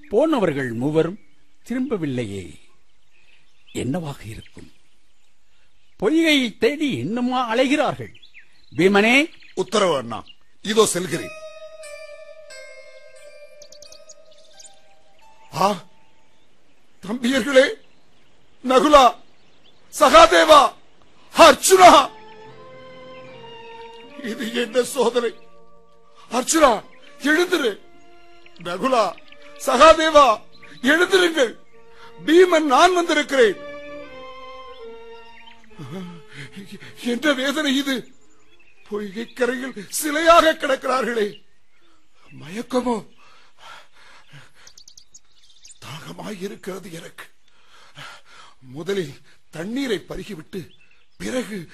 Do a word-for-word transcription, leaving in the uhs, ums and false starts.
போனவர்கள் மூவரும் திரும்பவில்லையே, என்னவாக இருக்கும்? பொய்கையை தேடி இன்னுமா அலைகிறார்கள்? பீமனே! உத்தரவு அண்ணா, இதோ செல்கிறேன். ஆ, தம்பியர்களே, நகுலா, சகாதேவா, அர்ச்சுனா! இது என்ன சோதனை? அர்ச்சுனா, எழுந்திரு! நகுலா, சகாதேவா, எழுந்திருங்கள்! பீமன் நான் வந்திருக்கிறேன். என்ன வேதனை இது? பொய்கை கரையில் சிலையாக கிடக்கிறார்களே. மயக்கமோ? தாகமாயிருக்கிறது எனக்கு. முதலில் தண்ணீரை பருகிவிட்டு பிறகு